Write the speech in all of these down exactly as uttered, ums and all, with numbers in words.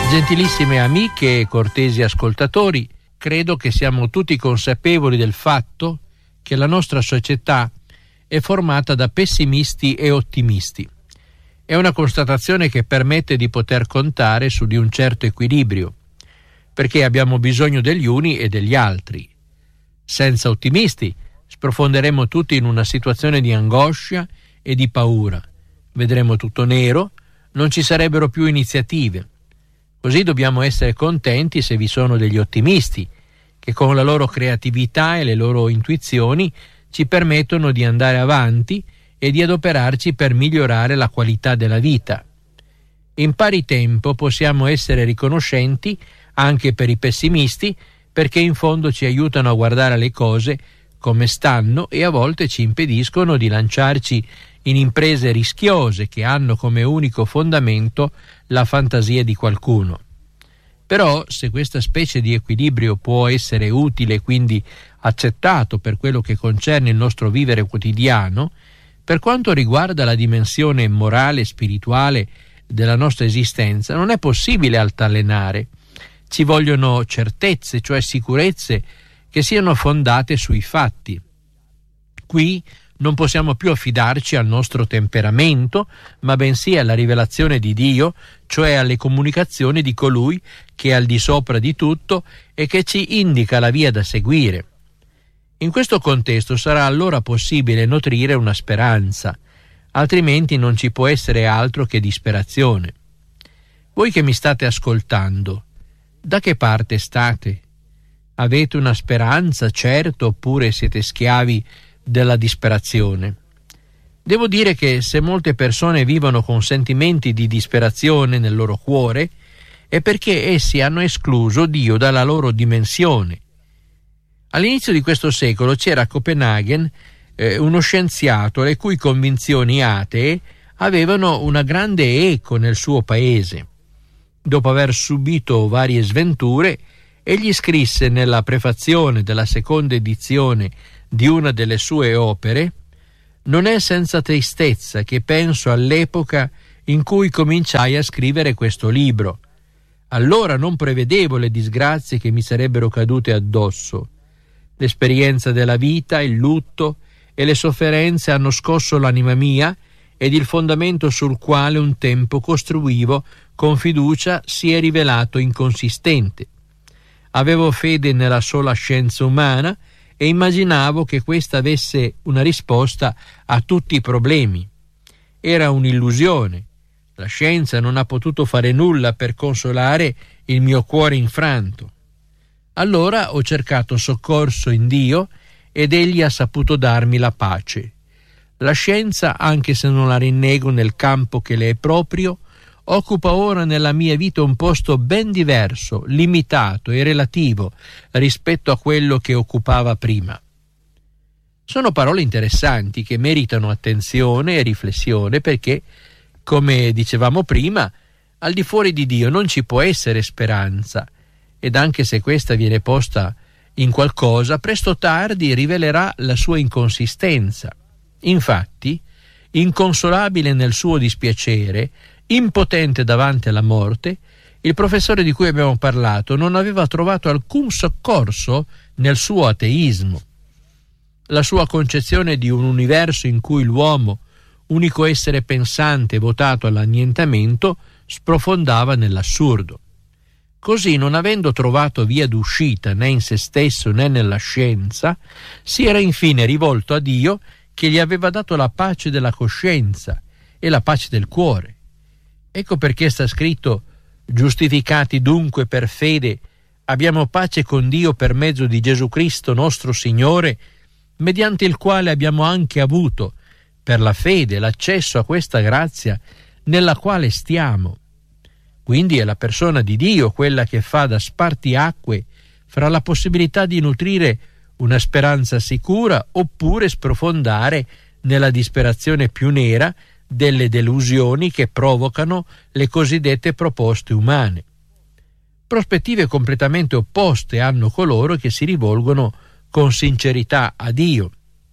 Gentilissime amiche e cortesi ascoltatori, credo che siamo tutti consapevoli del fatto che la nostra società è formata da pessimisti e ottimisti. È una constatazione che permette di poter contare su di un certo equilibrio, perché abbiamo bisogno degli uni e degli altri. Senza ottimisti sprofonderemo tutti in una situazione di angoscia e di paura. Vedremo tutto nero, non ci sarebbero più iniziative. Così dobbiamo essere contenti se vi sono degli ottimisti, che con la loro creatività e le loro intuizioni ci permettono di andare avanti e di adoperarci per migliorare la qualità della vita. In pari tempo possiamo essere riconoscenti anche per i pessimisti, perché in fondo ci aiutano a guardare le cose come stanno e a volte ci impediscono di lanciarci in imprese rischiose che hanno come unico fondamento la fantasia di qualcuno. Però, se questa specie di equilibrio può essere utile e quindi accettato per quello che concerne il nostro vivere quotidiano, per quanto riguarda la dimensione morale e spirituale della nostra esistenza, non è possibile altalenare. Ci vogliono certezze, cioè sicurezze, che siano fondate sui fatti. Qui non possiamo più affidarci al nostro temperamento, ma bensì alla rivelazione di Dio, cioè alle comunicazioni di colui che è al di sopra di tutto e che ci indica la via da seguire. In questo contesto sarà allora possibile nutrire una speranza, altrimenti non ci può essere altro che disperazione. Voi che mi state ascoltando, da che parte state? Avete una speranza, certo, oppure siete schiavi della disperazione? Devo dire che se molte persone vivono con sentimenti di disperazione nel loro cuore è perché essi hanno escluso Dio dalla loro dimensione. All'inizio di questo secolo c'era a Copenaghen eh, uno scienziato le cui convinzioni atee avevano una grande eco nel suo paese. Dopo aver subito varie sventure, egli scrisse nella prefazione della seconda edizione di una delle sue opere: «Non è senza tristezza che penso all'epoca in cui cominciai a scrivere questo libro. Allora non prevedevo le disgrazie che mi sarebbero cadute addosso. L'esperienza della vita, il lutto e le sofferenze hanno scosso l'anima mia ed il fondamento sul quale un tempo costruivo con fiducia si è rivelato inconsistente. Avevo fede nella sola scienza umana e immaginavo che questa avesse una risposta a tutti i problemi. Era un'illusione. La scienza non ha potuto fare nulla per consolare il mio cuore infranto. Allora ho cercato soccorso in Dio ed egli ha saputo darmi la pace. La scienza, anche se non la rinnego nel campo che le è proprio, occupa ora nella mia vita un posto ben diverso, limitato e relativo rispetto a quello che occupava prima». Sono parole interessanti che meritano attenzione e riflessione perché, come dicevamo prima, al di fuori di Dio non ci può essere speranza, ed anche se questa viene posta in qualcosa, presto o tardi rivelerà la sua inconsistenza. Infatti, inconsolabile nel suo dispiacere, impotente davanti alla morte, il professore di cui abbiamo parlato non aveva trovato alcun soccorso nel suo ateismo. La sua concezione di un universo in cui l'uomo, unico essere pensante votato all'annientamento, sprofondava nell'assurdo. Così, non avendo trovato via d'uscita né in se stesso né nella scienza, si era infine rivolto a Dio, che gli aveva dato la pace della coscienza e la pace del cuore. Ecco perché sta scritto: «Giustificati dunque per fede, abbiamo pace con Dio per mezzo di Gesù Cristo nostro Signore, mediante il quale abbiamo anche avuto, per la fede, l'accesso a questa grazia nella quale stiamo». Quindi è la persona di Dio quella che fa da spartiacque fra la possibilità di nutrire una speranza sicura oppure sprofondare nella disperazione più nera delle delusioni che provocano le cosiddette proposte umane. Prospettive completamente opposte hanno coloro che si rivolgono con sincerità a Dio.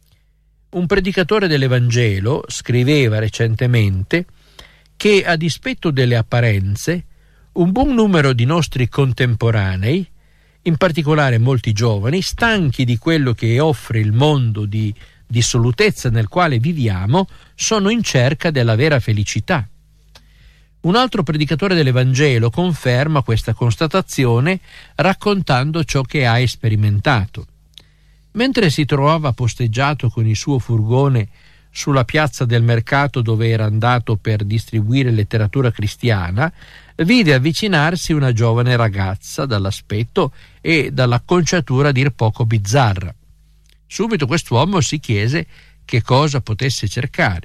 Un predicatore dell'Evangelo scriveva recentemente che, a dispetto delle apparenze, Un buon numero di nostri contemporanei, in particolare molti giovani, stanchi di quello che offre il mondo di dissolutezza nel quale viviamo, sono in cerca della vera felicità. Un altro predicatore dell'Evangelo conferma questa constatazione raccontando ciò che ha sperimentato. Mentre si trovava posteggiato con il suo furgone sulla piazza del mercato dove era andato per distribuire letteratura cristiana, vide avvicinarsi una giovane ragazza dall'aspetto e dall'acconciatura a dir poco bizzarra. Subito quest'uomo si chiese che cosa potesse cercare.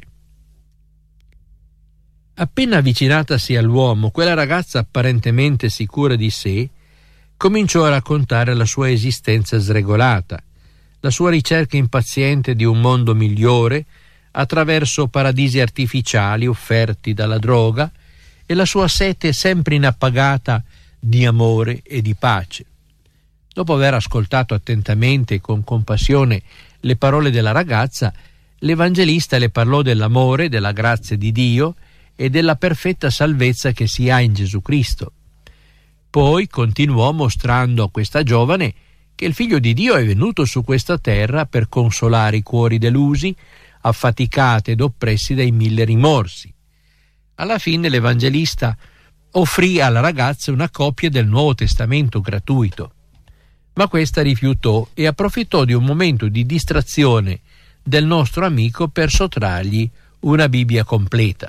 Appena avvicinatasi all'uomo, quella ragazza, apparentemente sicura di sé, cominciò a raccontare la sua esistenza sregolata, la sua ricerca impaziente di un mondo migliore attraverso paradisi artificiali offerti dalla droga e la sua sete sempre inappagata di amore e di pace. Dopo aver ascoltato attentamente e con compassione le parole della ragazza, l'Evangelista le parlò dell'amore, della grazia di Dio e della perfetta salvezza che si ha in Gesù Cristo. Poi continuò mostrando a questa giovane che il Figlio di Dio è venuto su questa terra per consolare i cuori delusi, affaticati ed oppressi dai mille rimorsi. Alla fine l'Evangelista offrì alla ragazza una copia del Nuovo Testamento gratuito, ma questa rifiutò e approfittò di un momento di distrazione del nostro amico per sottrargli una Bibbia completa.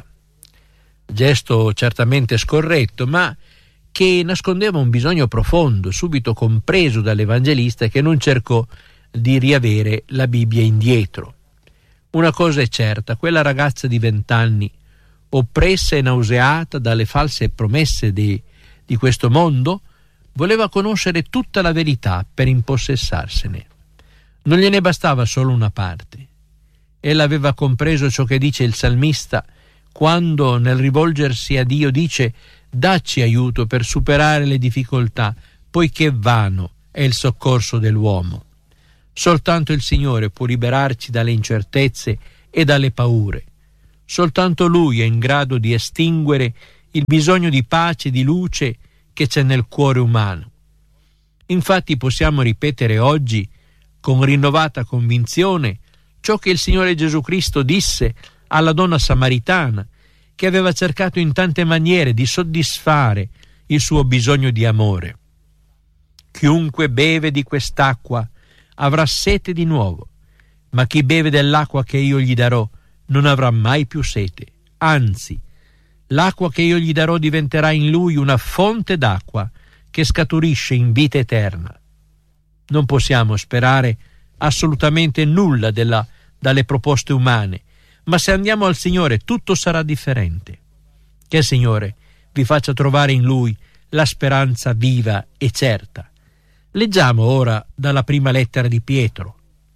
Gesto certamente scorretto, ma che nascondeva un bisogno profondo, subito compreso dall'Evangelista, che non cercò di riavere la Bibbia indietro. Una cosa è certa: quella ragazza di vent'anni, oppressa e nauseata dalle false promesse di, di questo mondo, voleva conoscere tutta la verità per impossessarsene. Non gliene bastava solo una parte. Ella aveva compreso ciò che dice il salmista quando, nel rivolgersi a Dio, dice: «Dacci aiuto per superare le difficoltà, poiché vano è il soccorso dell'uomo». Soltanto il Signore può liberarci dalle incertezze e dalle paure. Soltanto Lui è in grado di estinguere il bisogno di pace e di luce che c'è nel cuore umano. Infatti possiamo ripetere oggi con rinnovata convinzione ciò che il Signore Gesù Cristo disse alla donna samaritana, che aveva cercato in tante maniere di soddisfare il suo bisogno di amore. Chiunque beve di quest'acqua avrà sete di nuovo, ma chi beve dell'acqua che io gli darò non avrà mai più sete. Anzi, l'acqua che io gli darò diventerà in lui una fonte d'acqua che scaturisce in vita eterna. Non possiamo sperare assolutamente nulla della, dalle proposte umane, ma se andiamo al Signore tutto sarà differente. Che il Signore vi faccia trovare in Lui la speranza viva e certa. Leggiamo ora dalla prima lettera di Pietro.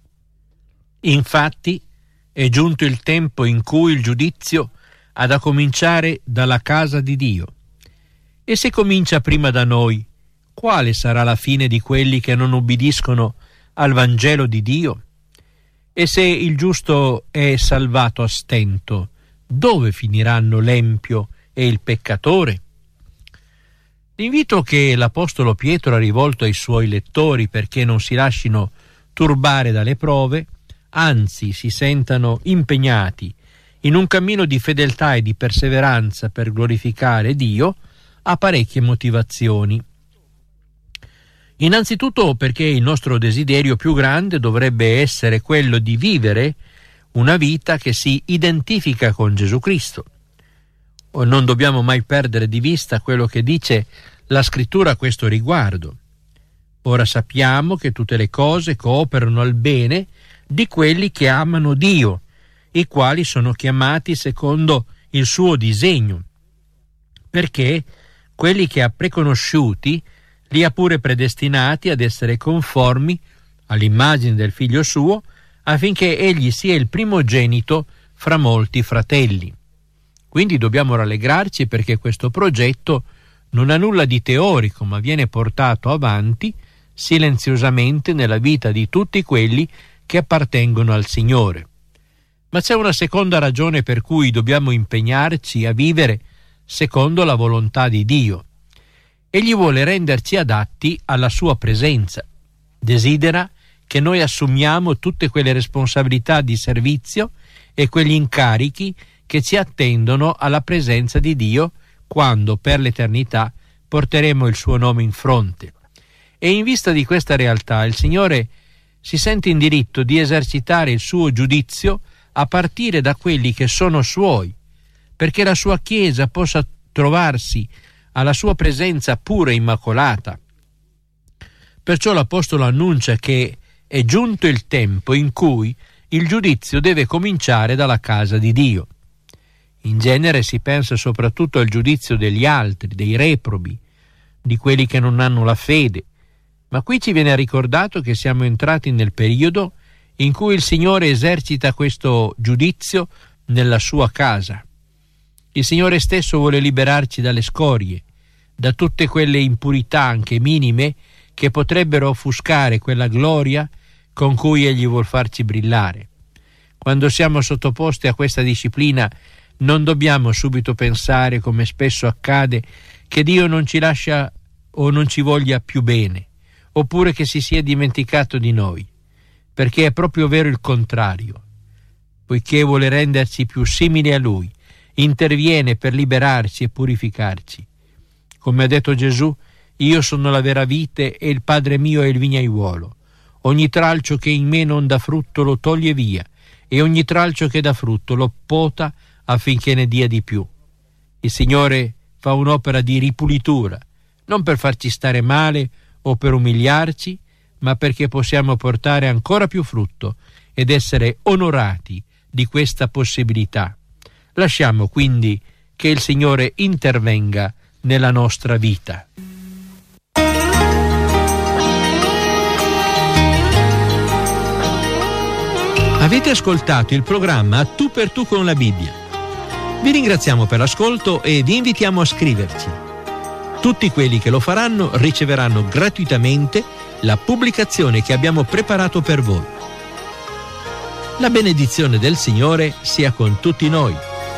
Infatti è giunto il tempo in cui il giudizio ha da cominciare dalla casa di Dio. E se comincia prima da noi, quale sarà la fine di quelli che non ubbidiscono al Vangelo di Dio? E se il giusto è salvato a stento, dove finiranno l'empio e il peccatore? L'invito che l'Apostolo Pietro ha rivolto ai suoi lettori perché non si lascino turbare dalle prove, anzi si sentano impegnati in un cammino di fedeltà e di perseveranza per glorificare Dio, ha parecchie motivazioni. Innanzitutto perché il nostro desiderio più grande dovrebbe essere quello di vivere una vita che si identifica con Gesù Cristo. Non dobbiamo mai perdere di vista quello che dice la Scrittura a questo riguardo. Ora sappiamo che tutte le cose cooperano al bene di quelli che amano Dio, i quali sono chiamati secondo il suo disegno, perché quelli che ha preconosciuti li ha pure predestinati ad essere conformi all'immagine del Figlio suo, affinché egli sia il primogenito fra molti fratelli. Quindi dobbiamo rallegrarci perché questo progetto non ha nulla di teorico, ma viene portato avanti silenziosamente nella vita di tutti quelli che appartengono al Signore. Ma c'è una seconda ragione per cui dobbiamo impegnarci a vivere secondo la volontà di Dio, Egli vuole renderci adatti alla sua presenza. Desidera che noi assumiamo tutte quelle responsabilità di servizio e quegli incarichi che ci attendono alla presenza di Dio quando per l'eternità porteremo il suo nome in fronte. E in vista di questa realtà il Signore si sente in diritto di esercitare il suo giudizio a partire da quelli che sono suoi, perché la sua Chiesa possa trovarsi alla sua presenza pura e immacolata. Perciò l'Apostolo annuncia che è giunto il tempo in cui il giudizio deve cominciare dalla casa di Dio. In genere si pensa soprattutto al giudizio degli altri, dei reprobi, di quelli che non hanno la fede, ma qui ci viene ricordato che siamo entrati nel periodo in cui il Signore esercita questo giudizio nella sua casa. Il Signore stesso vuole liberarci dalle scorie, da tutte quelle impurità anche minime che potrebbero offuscare quella gloria con cui Egli vuol farci brillare. Quando siamo sottoposti a questa disciplina non dobbiamo subito pensare, come spesso accade, che Dio non ci lascia o non ci voglia più bene, oppure che si sia dimenticato di noi, perché è proprio vero il contrario. Poiché vuole renderci più simili a Lui, interviene per liberarci e purificarci. Come ha detto Gesù, io sono la vera vite e il Padre mio è il vignaiuolo. Ogni tralcio che in me non dà frutto lo toglie via, e ogni tralcio che dà frutto lo pota affinché ne dia di più. Il Signore fa un'opera di ripulitura, non per farci stare male o per umiliarci, ma perché possiamo portare ancora più frutto ed essere onorati di questa possibilità. Lasciamo quindi che il Signore intervenga nella nostra vita. Avete ascoltato il programma Tu per Tu con la Bibbia. Vi ringraziamo per l'ascolto e vi invitiamo a scriverci. Tutti quelli che lo faranno riceveranno gratuitamente la pubblicazione che abbiamo preparato per voi. La benedizione del Signore sia con tutti noi.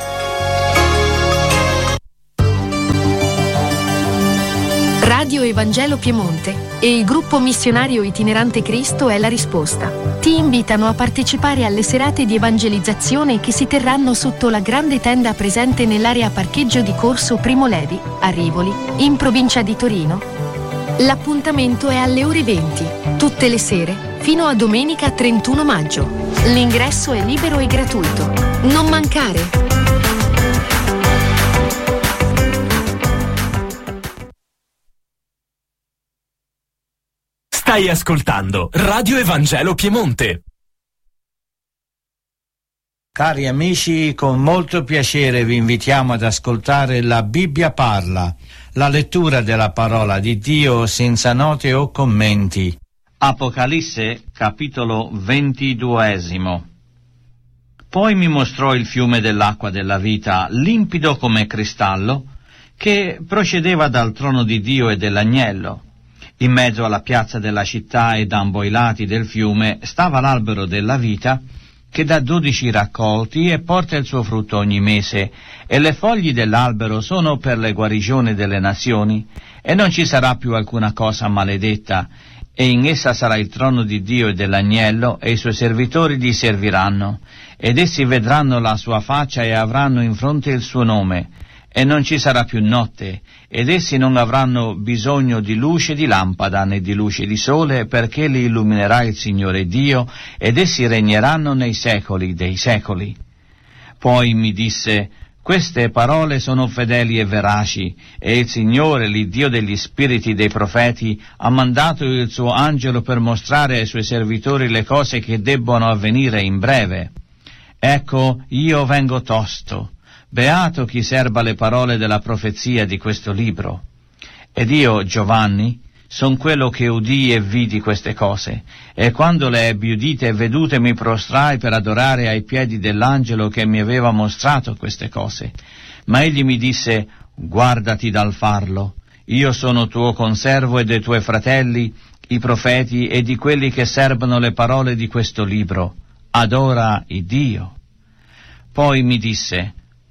Radio Evangelo Piemonte e il gruppo missionario itinerante Cristo è la risposta. Ti invitano a partecipare alle serate di evangelizzazione che si terranno sotto la grande tenda presente nell'area parcheggio di Corso Primo Levi, a Rivoli, in provincia di Torino. L'appuntamento è alle ore venti, tutte le sere, fino a domenica trentuno maggio. L'ingresso è libero e gratuito. Non mancare! Stai ascoltando Radio Evangelo Piemonte. Cari amici, con molto piacere vi invitiamo ad ascoltare La Bibbia parla, la lettura della parola di Dio senza note o commenti. Apocalisse, capitolo ventiduesimo. Poi mi mostrò il fiume dell'acqua della vita, limpido come cristallo, che procedeva dal trono di Dio e dell'agnello. In mezzo alla piazza della città ed ambo i lati del fiume stava l'albero della vita, che dà dodici raccolti e porta il suo frutto ogni mese, e le foglie dell'albero sono per le guarigioni delle nazioni, e non ci sarà più alcuna cosa maledetta, e in essa sarà il trono di Dio e dell'agnello, e i suoi servitori gli serviranno, ed essi vedranno la sua faccia e avranno in fronte il suo nome, e non ci sarà più notte, ed essi non avranno bisogno di luce di lampada né di luce di sole, perché li illuminerà il Signore Dio, ed essi regneranno nei secoli dei secoli. Poi mi disse: queste parole sono fedeli e veraci, e il Signore, l'Iddio degli spiriti dei profeti, ha mandato il suo angelo per mostrare ai suoi servitori le cose che debbono avvenire in breve. Ecco, io vengo tosto. Beato chi serba le parole della profezia di questo libro. Ed io, Giovanni, son quello che udì e vidi queste cose, e quando le ebbi udite e vedute mi prostrai per adorare ai piedi dell'angelo che mi aveva mostrato queste cose. Ma egli mi disse: guardati dal farlo, io sono tuo conservo e dei tuoi fratelli, i profeti, e di quelli che serbano le parole di questo libro. Adora il Dio. Poi mi disse: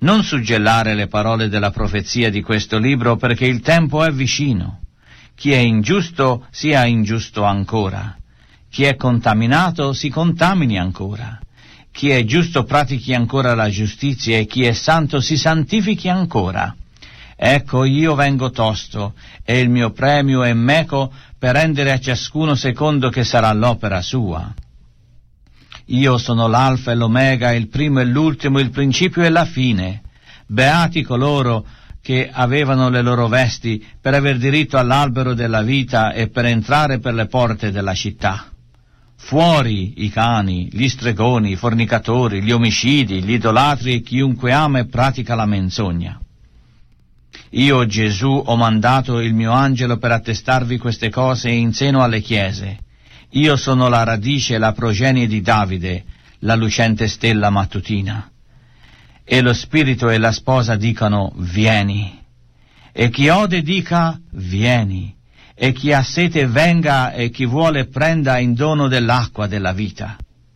Non suggellare le parole della profezia di questo libro, perché il tempo è vicino. Chi è ingiusto sia ingiusto ancora. Chi è contaminato si contamini ancora. Chi è giusto pratichi ancora la giustizia e chi è santo si santifichi ancora. Ecco, io vengo tosto, e il mio premio è meco per rendere a ciascuno secondo che sarà l'opera sua. Io sono l'alfa e l'omega, il primo e l'ultimo, il principio e la fine. Beati coloro che avevano le loro vesti per aver diritto all'albero della vita e per entrare per le porte della città. Fuori i cani, gli stregoni, i fornicatori, gli omicidi, gli idolatri e chiunque ama e pratica la menzogna. Io, Gesù, ho mandato il mio angelo per attestarvi queste cose in seno alle chiese. Io sono la radice e la progenie di Davide, la lucente stella mattutina. E lo spirito e la sposa dicano: vieni. E chi ode dica: vieni. E chi ha sete venga, e chi vuole prenda in dono dell'acqua della vita.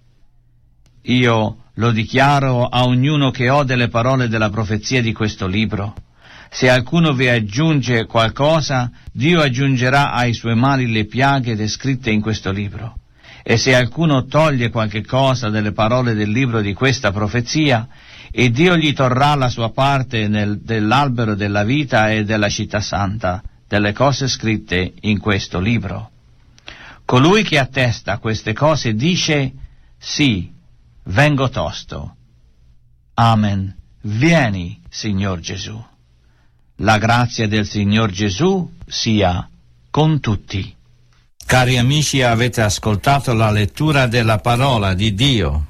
Io lo dichiaro a ognuno che ode le parole della profezia di questo libro. Se alcuno vi aggiunge qualcosa, Dio aggiungerà ai suoi mali le piaghe descritte in questo libro. E se alcuno toglie qualche cosa delle parole del libro di questa profezia, e Dio gli torrà la sua parte nel, dell'albero della vita e della città santa, delle cose scritte in questo libro. Colui che attesta queste cose dice: sì, vengo tosto. Amen. Vieni, Signor Gesù. La grazia del Signor Gesù sia con tutti. Cari amici, avete ascoltato la lettura della parola di Dio.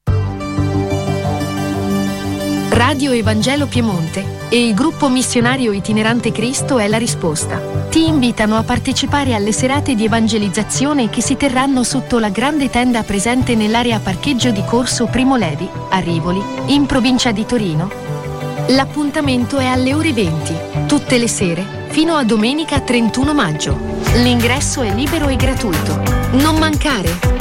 Radio Evangelo Piemonte e il gruppo missionario itinerante Cristo è la risposta. Ti invitano a partecipare alle serate di evangelizzazione che si terranno sotto la grande tenda presente nell'area parcheggio di Corso Primo Levi, a Rivoli, in provincia di Torino. L'appuntamento è alle ore venti, tutte le sere, fino a domenica trentuno maggio. L'ingresso è libero e gratuito. Non mancare!